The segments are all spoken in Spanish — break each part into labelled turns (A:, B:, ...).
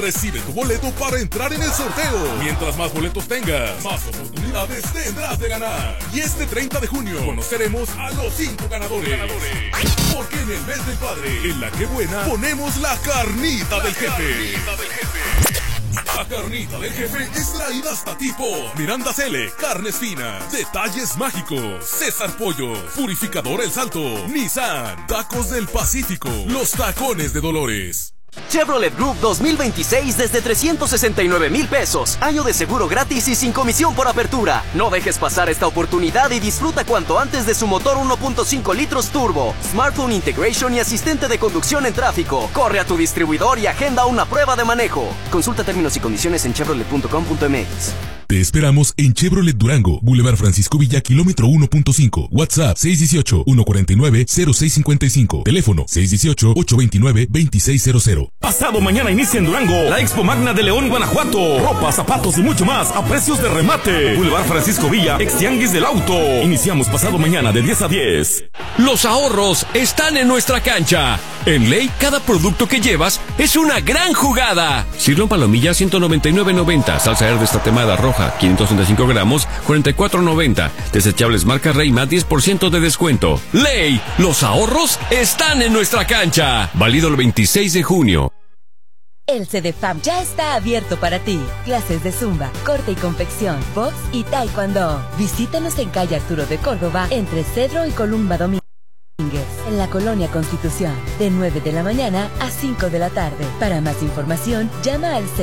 A: Recibe tu boleto para entrar en el sorteo. Mientras más boletos tengas, más oportunidades tendrás de ganar. Y este 30 de junio conoceremos a los 5 ganadores. Porque en el mes del padre, en La Que Buena, ponemos la carnita del jefe. La carnita del jefe es traída hasta tipo Miranda Cele, Carnes Finas, Detalles Mágicos, César Pollos, Purificador El Salto, Nissan, Tacos del Pacífico, Los Tacones de Dolores.
B: Chevrolet Group 2026 desde 369,000 pesos. Año de seguro gratis y sin comisión por apertura. No dejes pasar esta oportunidad y disfruta cuanto antes de su motor 1.5 litros turbo, smartphone integration y asistente de conducción en tráfico. Corre a tu distribuidor y agenda una prueba de manejo. Consulta términos y condiciones en chevrolet.com.mx.
A: Te esperamos en Chevrolet Durango, Boulevard Francisco Villa, kilómetro 1.5. WhatsApp 618-149-0655. Teléfono 618-829-2600.
C: Pasado mañana inicia en Durango la Expo Magna de León, Guanajuato. Ropa, zapatos y mucho más a precios de remate. Boulevard Francisco Villa, ex Tianguis del Auto. Iniciamos pasado mañana de 10 a 10.
D: Los ahorros están en nuestra cancha. En Ley, cada producto que llevas es una gran jugada. Sirloin palomilla 199.90. Salsa verde tatemada roja 565 gramos 44.90. Desechables marca Reima 10% de descuento. Ley, los ahorros están en nuestra cancha. Válido el 26 de junio.
E: El CDFAM ya está abierto para ti. Clases de zumba, corte y confección, box y taekwondo. Visítanos en calle Arturo de Córdoba, entre Cedro y Columba Domínguez, en la Colonia Constitución, de 9 de la mañana a 5 de la tarde. Para más información, llama al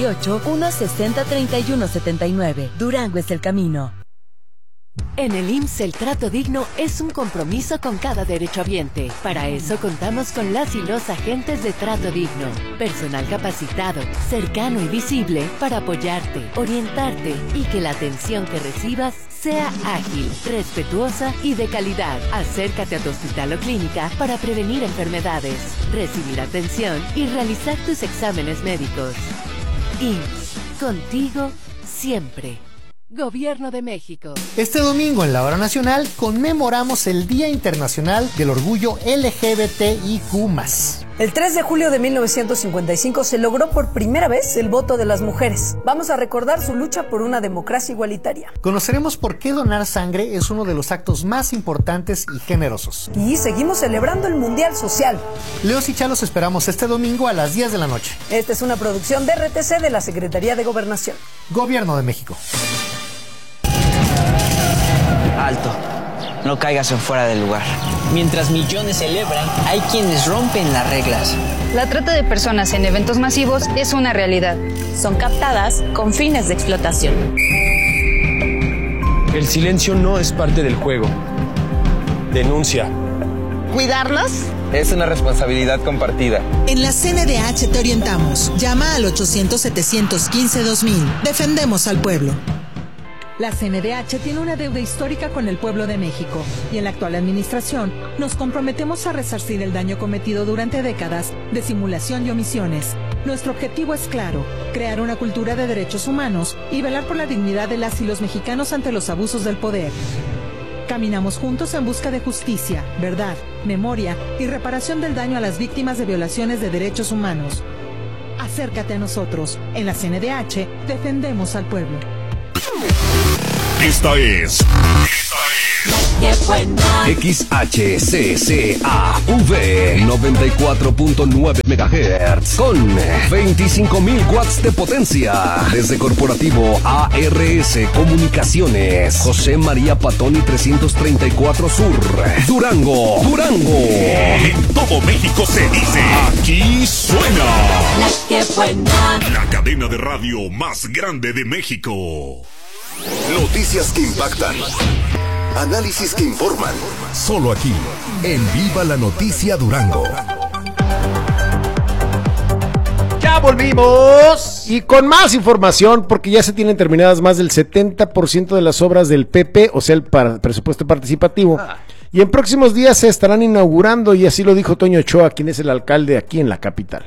E: 618-160-3179. Durango es el camino.
F: En el IMSS el trato digno es un compromiso con cada derechohabiente. Para eso contamos con las y los agentes de trato digno. Personal capacitado, cercano y visible para apoyarte, orientarte y que la atención que recibas sea ágil, respetuosa y de calidad. Acércate a tu hospital o clínica para prevenir enfermedades, recibir atención y realizar tus exámenes médicos. IMSS, contigo siempre. Gobierno de México.
G: Este domingo en la Hora Nacional conmemoramos el Día Internacional del Orgullo LGBTIQ+.
H: El 3 de julio de 1955 se logró por primera vez el voto de las mujeres. Vamos a recordar su lucha por una democracia igualitaria.
G: Conoceremos por qué donar sangre es uno de los actos más importantes y generosos.
H: Y seguimos celebrando el Mundial Social.
G: Leos y Chalos esperamos este domingo a las 10 de la noche.
H: Esta es una producción de RTC de la Secretaría de Gobernación.
G: Gobierno de México.
I: Alto, no caigas en fuera del lugar. Mientras millones celebran, hay quienes rompen las reglas.
J: La trata de personas en eventos masivos es una realidad.
K: Son captadas con fines de explotación.
L: El silencio no es parte del juego. Denuncia.
M: ¿Cuidarlos?
L: Es una responsabilidad compartida.
M: En la CNDH te orientamos. Llama al 800-715-2000. Defendemos al pueblo.
N: La CNDH tiene una deuda histórica con el pueblo de México y en la actual administración nos comprometemos a resarcir el daño cometido durante décadas de simulación y omisiones. Nuestro objetivo es claro, crear una cultura de derechos humanos y velar por la dignidad de las y los mexicanos ante los abusos del poder. Caminamos juntos en busca de justicia, verdad, memoria y reparación del daño a las víctimas de violaciones de derechos humanos. Acércate a nosotros. En la CNDH defendemos al pueblo.
A: Esta es
D: XHCCAV 94.9 MHz con 25.000 watts de potencia. Desde Corporativo ARS Comunicaciones, José María Patoni 334 Sur, Durango.
A: En todo México se dice, aquí suena
K: La Que Buena,
A: la cadena de radio más grande de México.
O: Noticias que impactan. Análisis que informan.
A: Solo aquí, en Viva la Noticia Durango.
P: Ya volvimos y con más información porque ya se tienen terminadas más del 70% de las obras del PP, o sea el presupuesto participativo. Y en próximos días se estarán inaugurando y así lo dijo Toño Ochoa, quien es el alcalde aquí en la capital.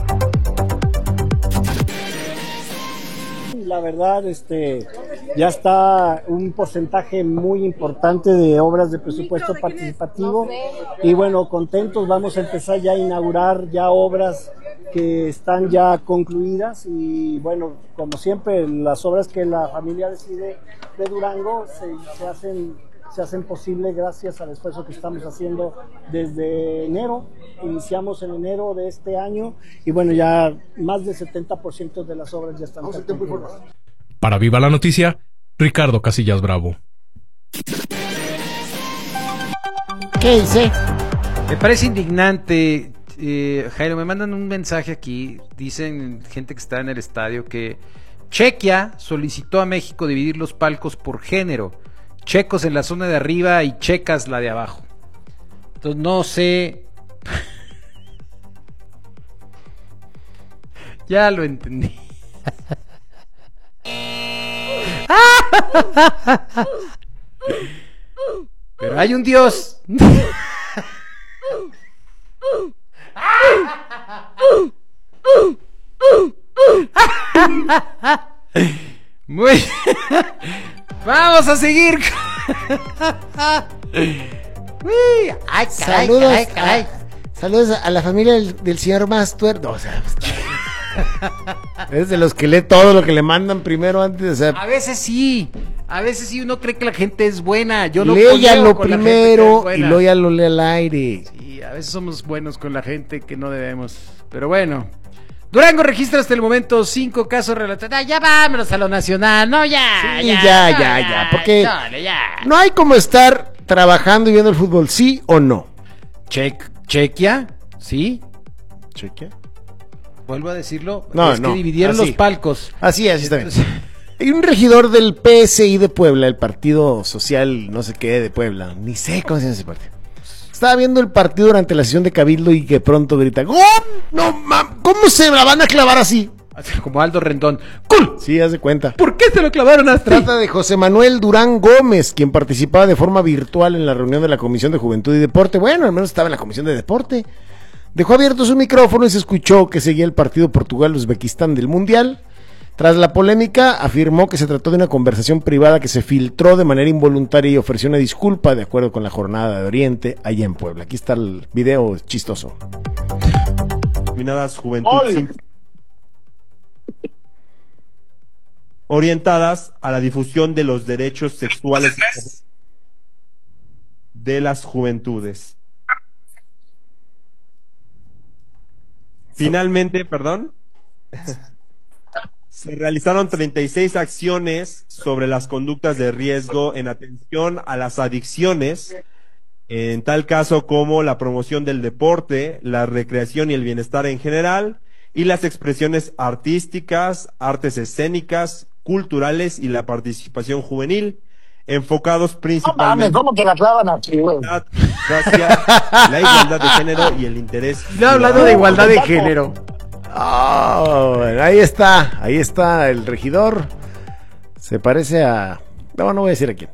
Q: La verdad, ya está un porcentaje muy importante de obras de presupuesto participativo y bueno, contentos, vamos a empezar ya a inaugurar ya obras que están ya concluidas y bueno, como siempre, las obras que la familia decide de Durango se hacen posible gracias al esfuerzo que estamos haciendo desde enero. Iniciamos en enero de este año y bueno, ya más del 70% de las obras ya están concluidas.
R: Para Viva la Noticia, Ricardo Casillas Bravo.
P: ¿Qué dice?
S: Me parece indignante, Jairo, me mandan un mensaje aquí, dicen gente que está en el estadio que Chequia solicitó a México dividir los palcos por género, checos en la zona de arriba y checas la de abajo. Entonces no sé. Ya lo entendí. Pero hay un Dios. Muy. Vamos a seguir.
P: Ay, caray, saludos, caray, caray. Saludos a la familia del señor Mastuerdo. O sea, es de los que lee todo lo que le mandan primero antes. O sea,
S: a veces sí uno cree que la gente es buena. Yo no
P: léalo primero y luego ya lo lee al aire.
S: Sí, a veces somos buenos con la gente que no debemos. Pero bueno. Durango registra hasta el momento 5 casos relatados. Ya vámonos a lo nacional. No, ya.
P: Sí, ya. Porque no hay como estar trabajando y viendo el fútbol, ¿sí o no?
S: Chequia, ¿sí?
P: ¿Chequia?
S: Vuelvo a decirlo.
P: No,
S: es que dividieron los palcos.
P: Así está bien. Hay un regidor del PSI de Puebla, el Partido Social, no sé qué, de Puebla. Ni sé cómo se llama ese partido. Estaba viendo el partido durante la sesión de Cabildo y que pronto grita: ¡Oh, no mames! ¿Cómo se la van a clavar así?
S: Como Aldo Rendón. ¡Cool!
P: Sí, haz de cuenta.
S: ¿Por qué se lo clavaron así?
P: Trata de José Manuel Durán Gómez, quien participaba de forma virtual en la reunión de la Comisión de Juventud y Deporte. Bueno, al menos estaba en la Comisión de Deporte. Dejó abierto su micrófono y se escuchó que seguía el partido Portugal-Uzbekistán del Mundial. Tras la polémica, afirmó que se trató de una conversación privada que se filtró de manera involuntaria y ofreció una disculpa de acuerdo con la Jornada de Oriente allá en Puebla. Aquí está el video chistoso.
T: Denominadas Juventud orientadas a la difusión de los derechos sexuales de las juventudes. Finalmente, se realizaron 36 acciones sobre las conductas de riesgo en atención a las adicciones, en tal caso como la promoción del deporte, la recreación y el bienestar en general, y las expresiones artísticas, artes escénicas, culturales y la participación juvenil, enfocados principalmente
U: ¿cómo que la clavan así, güey?
T: La igualdad de género y el interés.
S: No, hablando de igualdad de género.
P: Oh, ahí está el regidor. Se parece a... No voy a decir a quién.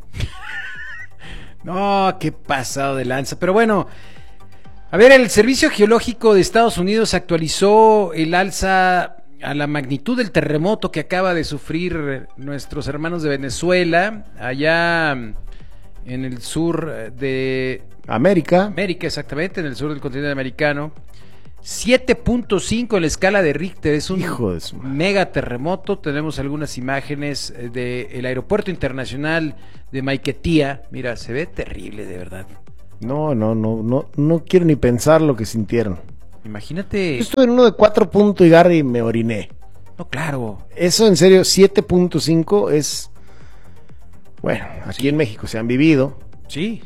S: No, qué pasado de lanza. Pero bueno, a ver, el Servicio Geológico de Estados Unidos actualizó el alza a la magnitud del terremoto que acaba de sufrir nuestros hermanos de Venezuela, allá en el sur de...
P: América,
S: exactamente, en el sur del continente americano. 7.5 en la escala de Richter, es un mega terremoto. Tenemos algunas imágenes del aeropuerto internacional de Maiquetía. Mira, se ve terrible, de verdad.
P: No quiero ni pensar lo que sintieron.
S: Imagínate.
P: Yo estuve en uno de 4 puntos y Gary me oriné.
S: No, claro.
P: Eso en serio, 7.5 es... Bueno, aquí en México se han vivido.
S: Sí.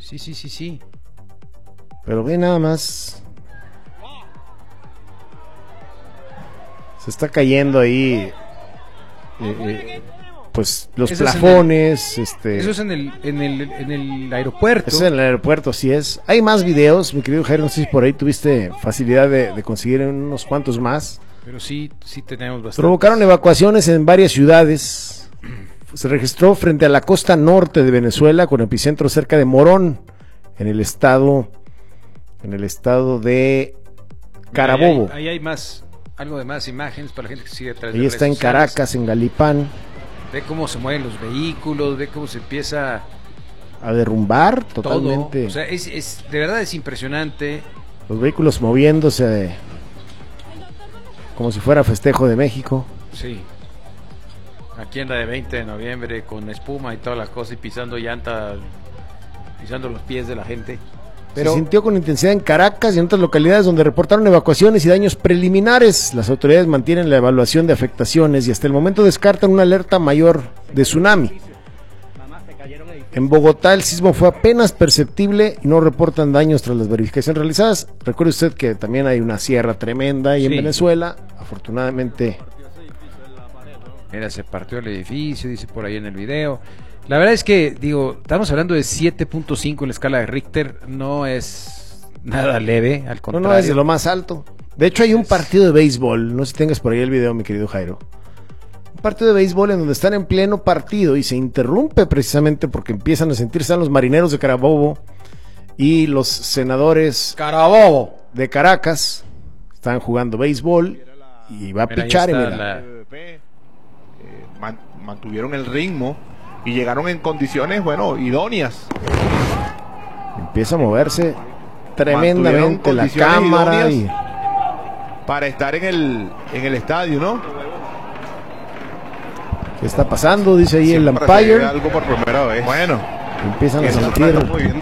P: Pero ve nada más... Se está cayendo ahí pues los plafones.
S: Eso es en el aeropuerto.
P: Eso es en el aeropuerto, así es. Hay más videos, mi querido Jairo, no sé si por ahí tuviste facilidad de conseguir unos cuantos más.
S: Pero sí tenemos bastante.
P: Provocaron evacuaciones en varias ciudades. Se registró frente a la costa norte de Venezuela, con epicentro cerca de Morón, en el estado de Carabobo.
S: Ahí hay más... Algo de más imágenes para la gente que sigue atrás.
P: Ahí está en Caracas, en Galipán.
S: Ve cómo se mueven los vehículos, ve cómo se empieza
P: a derrumbar totalmente.
S: Todo. O sea, de verdad es impresionante.
P: Los vehículos moviéndose. como si fuera festejo de México.
S: Sí. Aquí anda de 20 de noviembre con espuma y todas las cosas y pisando llanta, pisando los pies de la gente.
P: Pero se sintió con intensidad en Caracas y en otras localidades donde reportaron evacuaciones y daños preliminares. Las autoridades mantienen la evaluación de afectaciones y hasta el momento descartan una alerta mayor de tsunami. En Bogotá el sismo fue apenas perceptible y no reportan daños tras las verificaciones realizadas. Recuerde usted que también hay una sierra tremenda ahí en Venezuela. Afortunadamente...
S: Mira, se partió el edificio, dice por ahí en el video. La verdad es que, digo, estamos hablando de 7.5 en la escala de Richter. No es nada leve, al contrario.
P: No, es de lo más alto. De hecho hay un partido de béisbol, no sé si tengas por ahí el video, mi querido Jairo. Un partido de béisbol en donde están en pleno partido y se interrumpe precisamente porque empiezan a sentirse los marineros de Carabobo y los senadores
S: Carabobo
P: de Caracas. Están jugando béisbol y va a pichar.
U: Mantuvieron el ritmo y llegaron en condiciones, idóneas.
P: Empieza a moverse tremendamente la cámara
U: para estar en el estadio, ¿no?
P: ¿Qué está pasando? Dice ahí el umpire.
U: Algo por primera vez. Bueno,
P: empiezan a sentir.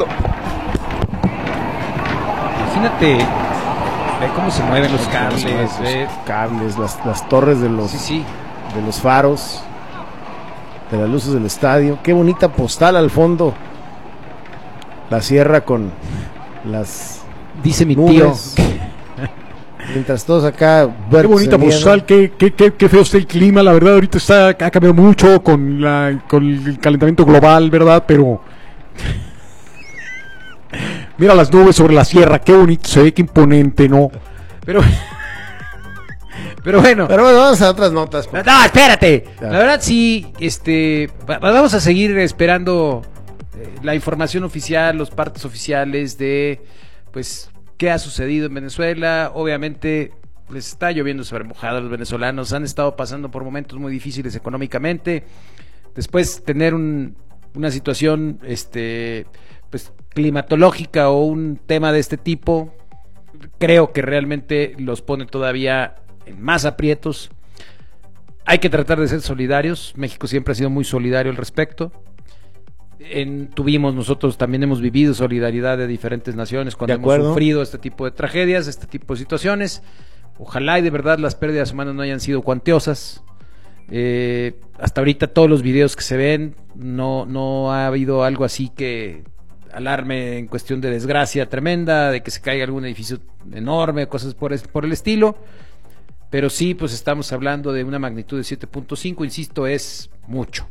S: Imagínate, ve cómo se mueven los cables,
P: las torres de los de los faros, de las luces del estadio. Qué bonita postal al fondo. La sierra con las
S: dice mi
P: nubes. Tío. Mientras todos acá.
V: Qué bonita postal, qué feo está el clima, la verdad. Ahorita ha cambiado mucho con el calentamiento global, ¿verdad? Pero mira las nubes sobre la sierra, qué bonito se ve, qué imponente, ¿no?
S: Pero bueno,
P: vamos a otras notas.
S: No, espérate. Ya. La verdad sí, vamos a seguir esperando la información oficial, los partes oficiales de, pues, qué ha sucedido en Venezuela. Obviamente les está lloviendo sobre mojado a los venezolanos. Han estado pasando por momentos muy difíciles económicamente. Después tener una situación, pues, climatológica o un tema de este tipo, creo que realmente los pone todavía en más aprietos. Hay que tratar de ser solidarios. México siempre ha sido muy solidario al respecto. Nosotros también hemos vivido solidaridad de diferentes naciones cuando hemos sufrido este tipo de tragedias, este tipo de situaciones. Ojalá y de verdad las pérdidas humanas no hayan sido cuantiosas. Hasta ahorita todos los videos que se ven, no ha habido algo así que alarme en cuestión de desgracia tremenda, de que se caiga algún edificio enorme, cosas por el estilo. Pero sí, pues estamos hablando de una magnitud de 7.5, insisto, es mucho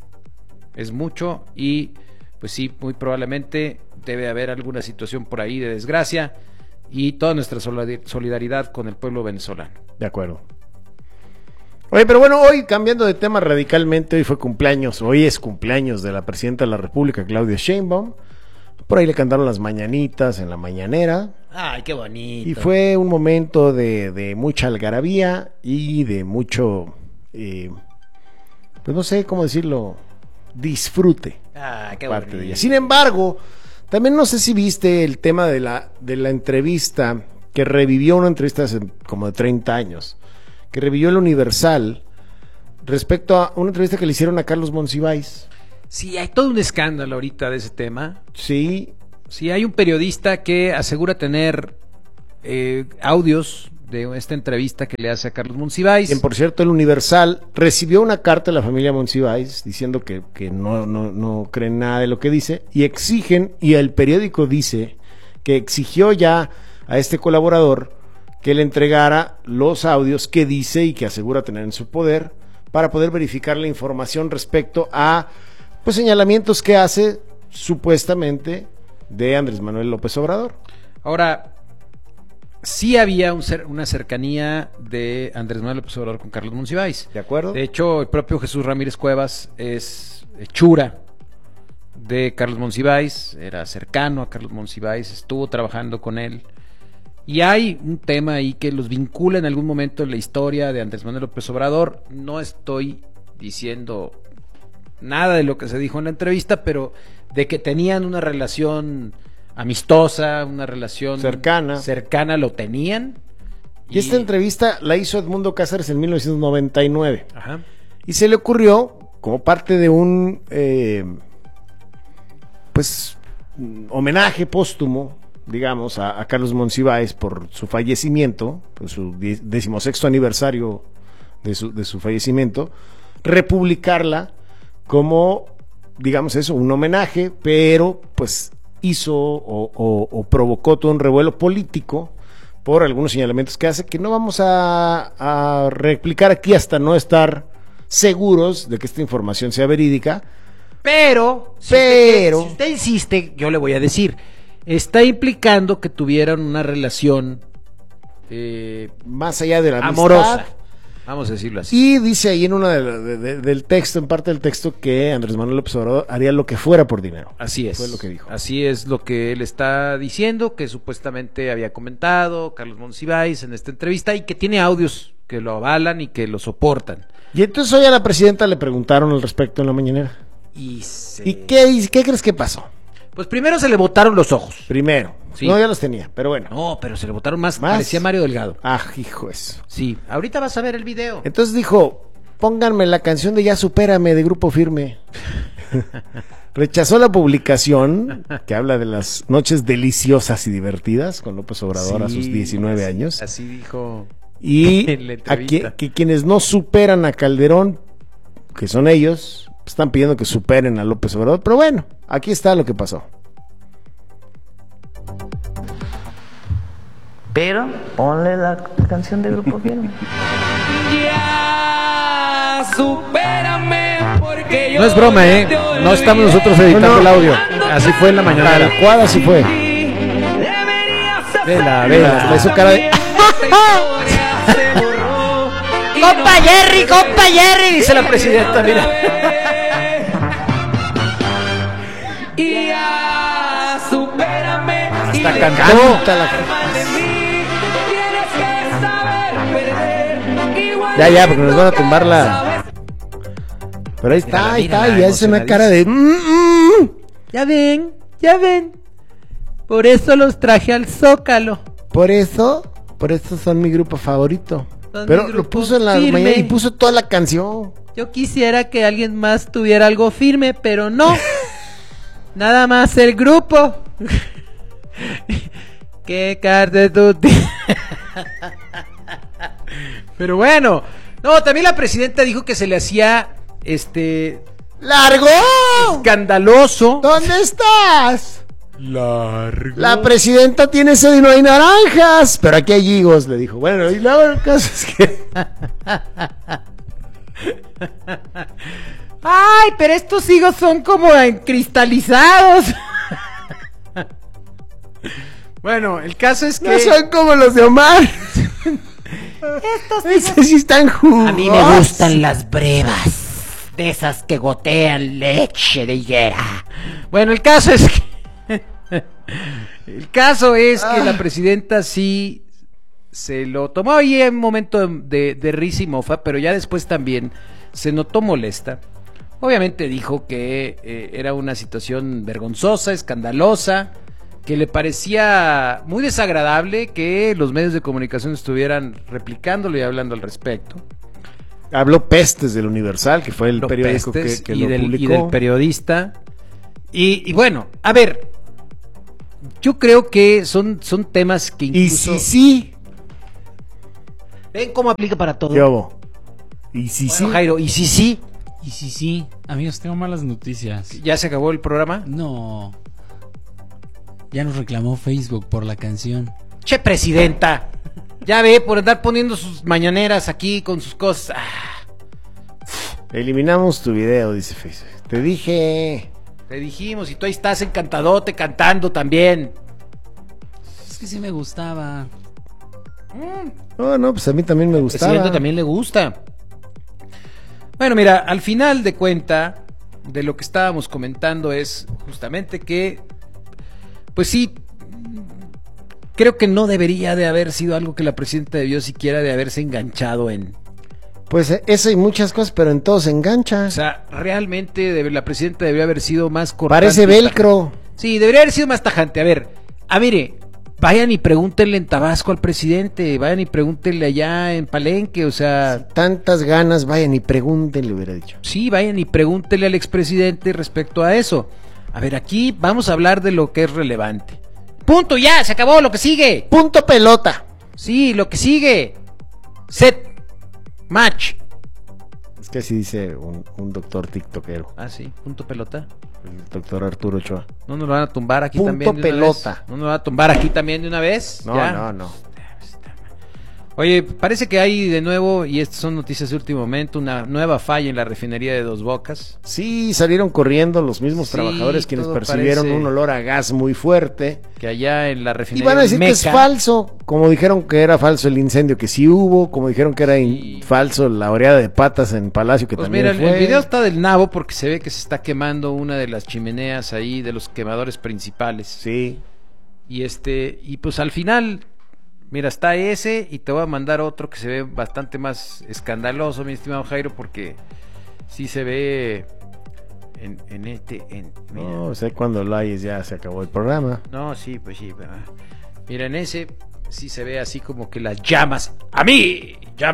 S: y pues sí, muy probablemente debe haber alguna situación por ahí de desgracia y toda nuestra solidaridad con el pueblo venezolano.
P: De acuerdo. Oye, pero bueno, hoy cambiando de tema radicalmente, hoy es cumpleaños de la presidenta de la República, Claudia Sheinbaum. Por ahí le cantaron las mañanitas en la mañanera.
S: Ay, qué bonito.
P: Y fue un momento de mucha algarabía y de mucho, pues no sé cómo decirlo, disfrute.
S: Qué
P: parte
S: bonito.
P: de ella. Sin embargo, también no sé si viste el tema de la entrevista que revivió, una entrevista hace como de 30 años, que revivió el Universal respecto a una entrevista que le hicieron a Carlos Monsiváis.
S: Sí, hay todo un escándalo ahorita de ese tema.
P: Sí.
S: Sí, hay un periodista que asegura tener audios de esta entrevista que le hace a Carlos Monsiváis.
P: Por cierto, el Universal recibió una carta de la familia Monsiváis diciendo que no creen nada de lo que dice y exigen, y el periódico dice que exigió ya a este colaborador que le entregara los audios que dice y que asegura tener en su poder para poder verificar la información respecto a, pues, señalamientos que hace supuestamente de Andrés Manuel López Obrador.
S: Ahora, sí había una cercanía de Andrés Manuel López Obrador con Carlos Monsiváis.
P: ¿De acuerdo?
S: De hecho, el propio Jesús Ramírez Cuevas es hechura de Carlos Monsiváis, era cercano a Carlos Monsiváis, estuvo trabajando con él. Y hay un tema ahí que los vincula en algún momento en la historia de Andrés Manuel López Obrador. No estoy diciendo nada de lo que se dijo en la entrevista, pero de que tenían una relación amistosa, una relación cercana lo tenían,
P: Y esta entrevista la hizo Edmundo Cáceres en 1999.
S: Ajá.
P: Y se le ocurrió, como parte de un homenaje póstumo, digamos, a Carlos Monsiváis por su fallecimiento, por su 16º aniversario de su fallecimiento, republicarla como, digamos eso, un homenaje, pero pues hizo o provocó todo un revuelo político por algunos señalamientos que hace, que no vamos a replicar aquí hasta no estar seguros de que esta información sea verídica.
S: Pero si usted insiste, yo le voy a decir, está implicando que tuvieran una relación
P: más allá de la
S: amorosa,
P: amistad.
S: Vamos a decirlo así.
P: Y dice ahí en una del texto, en parte del texto, que Andrés Manuel López Obrador haría lo que fuera por dinero.
S: Así es.
P: Fue lo que dijo.
S: Así es lo que él está diciendo, que supuestamente había comentado Carlos Monsiváis en esta entrevista y que tiene audios que lo avalan y que lo soportan.
P: Y entonces hoy a la presidenta le preguntaron al respecto en la mañanera. ¿Y qué crees que pasó?
S: Pues primero se le botaron los ojos.
P: Primero. Sí. No, ya los tenía, pero bueno.
S: No, pero se le botaron más. Parecía Mario Delgado.
P: Ah, hijo eso.
S: Sí, ahorita vas a ver el video.
P: Entonces dijo, pónganme la canción de Ya Supérame de Grupo Firme. Rechazó la publicación que habla de las noches deliciosas y divertidas con López Obrador a sus 19 años.
S: Así dijo.
P: Y que quienes no superan a Calderón, que son ellos, están pidiendo que superen a López Obrador. Pero bueno, aquí está lo que pasó.
I: Pero ponle la canción de Grupo Firme.
B: Ya, supérame porque yo...
S: No es broma, no estamos nosotros editando el audio. Así fue en la mañana.
P: Tal cual así fue. Vela, hasta su cara de...
S: compa Jerry, dice la presidenta, mira.
B: Y ya, supérame.
S: Hasta cantó.
P: Ya, porque nos van a tumbar la... Pero ahí está, y hace una cara de...
B: Ya ven. Por eso los traje al Zócalo.
P: Por eso son mi grupo favorito. Pero lo puso en la mañana y puso toda la canción.
B: Yo quisiera que alguien más tuviera algo firme, pero no. Nada más el grupo. Qué carta tú.
S: Pero bueno, no, también la presidenta dijo que se le hacía
P: ¡largo!
S: Escandaloso.
P: ¿Dónde estás?
S: Largo.
P: La presidenta tiene sed y no hay naranjas, pero aquí hay higos, le dijo. Bueno, y luego el caso es que...
B: Ay, pero estos higos son como cristalizados.
S: Bueno, el caso es que...
P: No son como los de Omar. Estos sí están jugosos.
B: A mí me gustan las brevas, de esas que gotean leche de higuera.
S: Bueno, el caso es que la presidenta sí se lo tomó ahí en un momento de risa y mofa, pero ya después también se notó molesta. Obviamente dijo que era una situación vergonzosa, escandalosa, que le parecía muy desagradable que los medios de comunicación estuvieran replicándolo y hablando al respecto.
P: Habló pestes del Universal, que fue el periódico que lo publicó.
S: Y del periodista. Y bueno, a ver, yo creo que son temas que incluso...
P: Y sí.
S: ¿Ven cómo aplica para todo?
P: Y sí,
S: bueno, Jairo, y sí.
C: Y sí. Amigos, tengo malas noticias.
S: ¿Ya se acabó el programa?
C: No. Ya nos reclamó Facebook por la canción.
S: Che, presidenta. Ya ve, por andar poniendo sus mañaneras aquí con sus cosas.
P: Eliminamos tu video, dice Facebook. Te
S: dijimos, y tú ahí estás encantadote cantando también.
C: Es que sí me gustaba.
P: No, pues a mí también me gustaba.
S: Al presidente también le gusta. Bueno, mira, al final de cuenta de lo que estábamos comentando es justamente que, pues sí, creo que no debería de haber sido algo que la presidenta debió siquiera de haberse enganchado en.
P: Pues eso y muchas cosas, pero en todo se engancha.
S: O sea, realmente la presidenta debería haber sido más cortante.
P: Parece velcro.
S: Sí, debería haber sido más tajante. A ver, mire, Vayan y pregúntenle en Tabasco al presidente, vayan y pregúntenle allá en Palenque, o sea...
P: Si tantas ganas, vayan y pregúntenle, hubiera dicho.
S: Sí, vayan y pregúntenle al expresidente respecto a eso. A ver, aquí vamos a hablar de lo que es relevante. Punto, ya, se acabó, lo que sigue.
P: Punto pelota.
S: Sí, lo que sigue. Set. Match.
P: Es que así dice un doctor tiktokero.
S: Ah, sí, punto pelota.
P: El doctor Arturo Ochoa.
S: ¿No nos lo van a tumbar aquí
P: punto
S: también de
P: pelota.
S: una vez? ¿No nos lo van a tumbar aquí también de una vez?
P: No,
S: ¿Ya?
P: no.
S: Oye, parece que hay de nuevo, y estas son noticias de último momento, una nueva falla en la refinería de Dos Bocas.
P: Sí, salieron corriendo los mismos trabajadores quienes percibieron un olor a gas muy fuerte.
S: Que allá en la refinería
P: y van a decir
S: Meca,
P: que es falso, como dijeron que era falso el incendio que sí hubo, como dijeron que era falso la oreada de patas en Palacio que
S: pues
P: también
S: mira,
P: fue.
S: El video está del nabo porque se ve que se está quemando una de las chimeneas ahí, de los quemadores principales.
P: Sí.
S: Y pues al final... Mira, está ese y te voy a mandar otro que se ve bastante más escandaloso, mi estimado Jairo, porque sí se ve mira.
P: No, sé cuando lo hayes ya se acabó el programa.
S: No, sí, pues sí, ¿verdad? Mira, en ese sí se ve así como que las llamas a mí.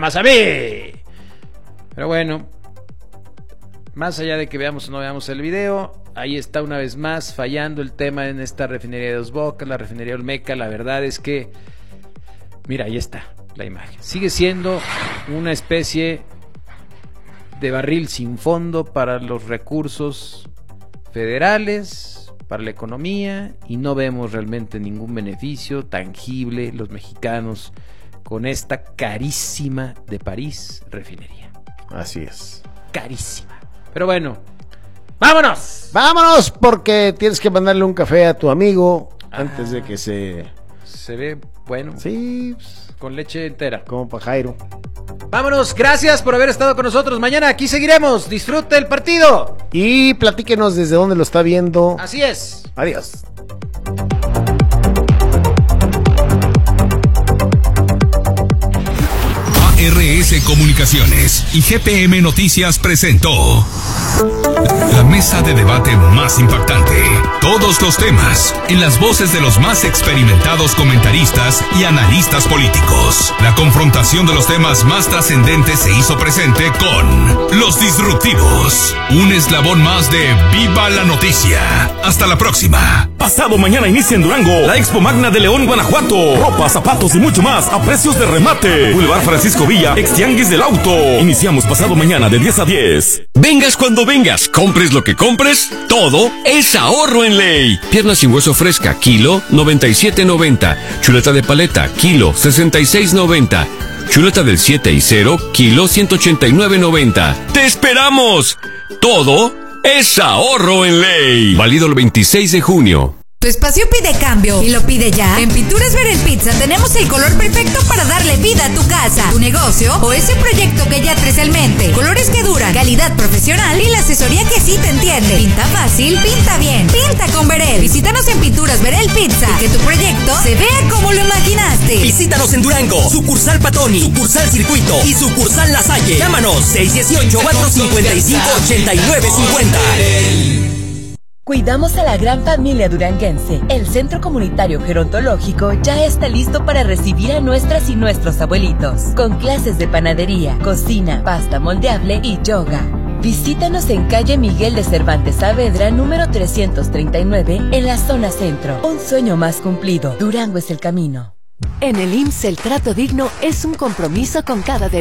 S: Pero bueno, más allá de que veamos o no veamos el video, ahí está una vez más fallando el tema en esta refinería de Dos Bocas, la refinería Olmeca. La verdad es que mira, ahí está la imagen. Sigue siendo una especie de barril sin fondo para los recursos federales, para la economía, y no vemos realmente ningún beneficio tangible los mexicanos con esta carísima de París refinería.
P: Así es.
S: Carísima. Pero bueno, ¡vámonos!
P: ¡Vámonos! Porque tienes que mandarle un café a tu amigo antes de que se
S: ve bueno.
P: Sí.
S: Con leche entera.
P: Como para Jairo.
S: Vámonos, gracias por haber estado con nosotros. Mañana aquí seguiremos. Disfrute el partido.
P: Y platíquenos desde dónde lo está viendo.
S: Así es.
P: Adiós.
A: ARS Comunicaciones y GPM Noticias presentó la mesa de debate más impactante. Todos los temas en las voces de los más experimentados comentaristas y analistas políticos. La confrontación de los temas más trascendentes se hizo presente con Los Disruptivos, un eslabón más de Viva la Noticia. Hasta la próxima.
E: Pasado mañana inicia en Durango la Expo Magna de León, Guanajuato. Ropa, zapatos y mucho más a precios de remate. Boulevard Francisco Villa, ex Tianguis del Auto. Iniciamos pasado mañana de 10 a 10.
D: Vengas cuando vengas, compres lo que compres, todo es ahorro en Ley. Pierna sin hueso fresca, kilo 97.90. Chuleta de paleta, kilo 66.90. Chuleta del 7 y 0, kilo 189.90. ¡Te esperamos! Todo es ahorro en Ley. Válido el 26 de junio.
F: Tu espacio pide cambio y lo pide ya. En Pinturas Verel Pizza tenemos el color perfecto para darle vida a tu casa, tu negocio o ese proyecto que ya traes en mente. Colores que duran, calidad profesional y la asesoría que sí te entiende. Pinta fácil, pinta bien. Pinta con Verel. Visítanos en Pinturas Verel Pizza y que tu proyecto se vea como lo imaginaste.
E: Visítanos en Durango, sucursal Patoni, sucursal Circuito y sucursal La Salle. Llámanos 618-455-8950.
W: Cuidamos a la gran familia duranguense. El Centro Comunitario Gerontológico ya está listo para recibir a nuestras y nuestros abuelitos, con clases de panadería, cocina, pasta moldeable y yoga. Visítanos en calle Miguel de Cervantes Saavedra, número 339, en la zona centro. Un sueño más cumplido. Durango es el camino.
K: En el IMSS el trato digno es un compromiso con cada